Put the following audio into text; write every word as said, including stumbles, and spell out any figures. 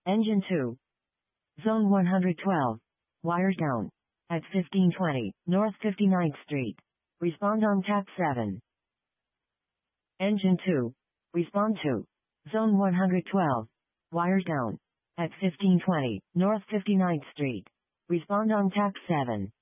Engine two. Zone one hundred twelve. Wires down. At fifteen twenty, North fifty-ninth Street. Respond on tap seven. Engine two. Respond to. Zone one hundred twelve. Wires down. At fifteen twenty, North fifty-ninth Street. Respond on tap seven.